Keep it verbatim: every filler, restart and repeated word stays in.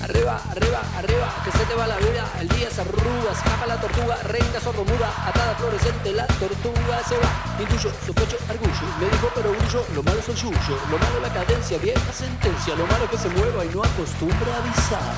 Arriba, arriba, arriba, que se te va la vida. El día se arruga, se escapa la tortuga, reina sordomuda, atada fluorescente, la tortuga se va. Intuyo, sospecho, argullo, me dijo pero grullo, lo malo es el yuyo, lo malo la cadencia, vieja sentencia, lo malo es que se mueva y no acostumbra a avisar.